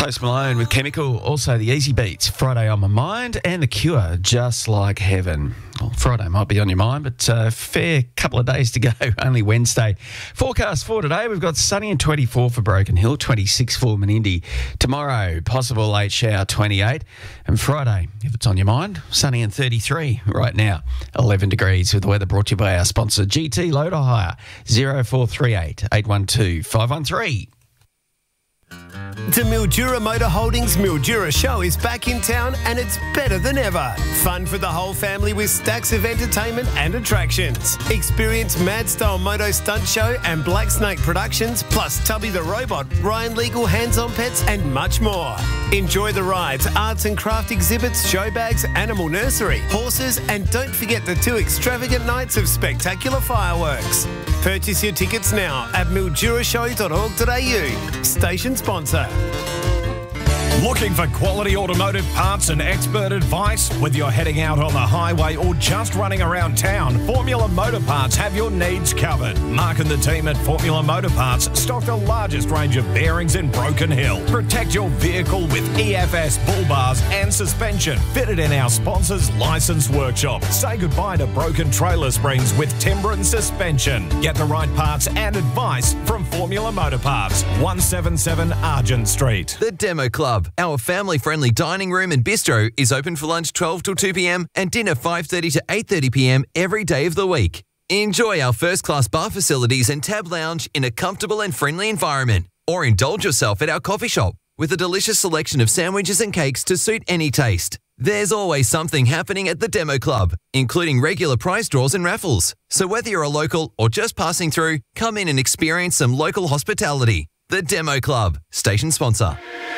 Post Malone with Chemical, also the Easy Beats, Friday on my mind, and The Cure, Just Like Heaven. Well, Friday might be on your mind, but a fair couple of days to go, only Wednesday. Forecast for today, we've got sunny and 24 for Broken Hill, 26 for Menindee. Tomorrow, possible late shower, 28. And Friday, if it's on your mind, sunny and 33 right now, 11 degrees, with the weather brought to you by our sponsor, GT Loader Hire, 0438 812 513. The Mildura Motor Holdings Mildura Show is back in town and it's better than ever. Fun for the whole family with stacks of entertainment and attractions. Experience Mad Style Moto Stunt Show and Black Snake Productions, plus Tubby the Robot, Ryan Legal Hands-On Pets and much more. Enjoy the rides, arts and craft exhibits, show bags, animal nursery, horses, and don't forget the 2 extravagant nights of spectacular fireworks. Purchase your tickets now at mildurashow.org.au. Station sponsor. Looking for quality automotive parts and expert advice? Whether you're heading out on the highway or just running around town, Formula Motor Parts have your needs covered. Mark and the team at Formula Motor Parts stock the largest range of bearings in Broken Hill. Protect your vehicle with EFS bull bars and suspension fitted in our sponsor's licensed workshop. Say goodbye to broken trailer springs with Timbren suspension. Get the right parts and advice from Formula Motor Parts, 177 Argent Street. The Demo Club, our family-friendly dining room and bistro, is open for lunch 12 till 2 p.m. and dinner 5:30 to 8:30 p.m. every day of the week. Enjoy our first-class bar facilities and tab lounge in a comfortable and friendly environment, or indulge yourself at our coffee shop with a delicious selection of sandwiches and cakes to suit any taste. There's always something happening at the Demo Club, including regular prize draws and raffles. So whether you're a local or just passing through, come in and experience some local hospitality. The Demo Club, station sponsor.